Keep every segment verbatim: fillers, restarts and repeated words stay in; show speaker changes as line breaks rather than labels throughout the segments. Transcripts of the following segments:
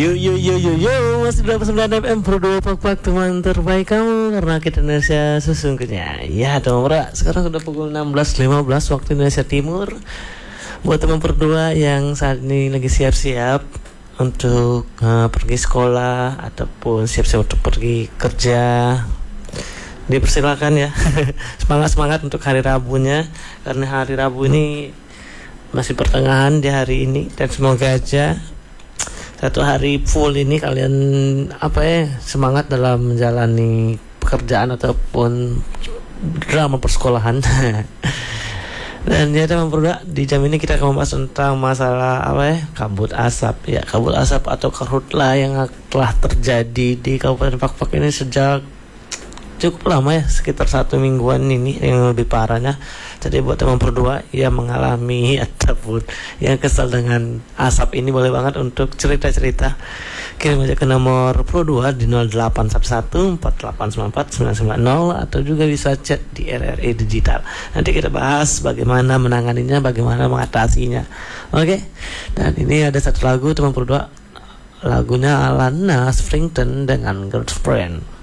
Yo yo yo yo yo masih berapa sembilan F M Pro dua Pak Pak teman terbaik kamu karena kita Indonesia sesungguhnya. Ya dong bro, sekarang sudah pukul enam belas lima belas waktu Indonesia Timur. Buat teman berdua yang saat ini lagi siap-siap untuk uh, pergi sekolah ataupun siap-siap untuk pergi kerja, dipersilakan ya. Semangat-semangat untuk hari Rabunya, karena hari Rabu ini masih pertengahan di hari ini, dan semoga aja satu hari full ini kalian apa ya semangat dalam menjalani pekerjaan ataupun drama persekolahan. Dan ya teman berdua, di jam ini kita akan membahas tentang masalah apa ya, kabut asap ya, kabut asap atau karhutla yang telah terjadi di Kabupaten Pak Pak ini sejak cukup lama ya, sekitar satu mingguan ini yang lebih parahnya. Jadi buat teman berdua yang mengalami ataupun yang kesal dengan asap ini, boleh banget untuk cerita-cerita, kirim aja ke nomor Pro dua di nol delapan satu satu empat delapan sembilan empat sembilan sembilan nol, atau juga bisa chat di R R I Digital. Nanti kita bahas bagaimana menanganinya, bagaimana mengatasinya. Oke. Dan ini ada satu lagu teman berdua, lagunya Alana Springton dengan Girlfriend.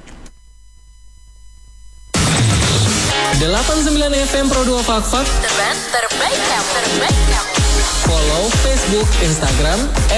delapan puluh sembilan F M Pro dua Fak Fak,
The band terbaik kamu, terbaik kamu.
follow Facebook, Instagram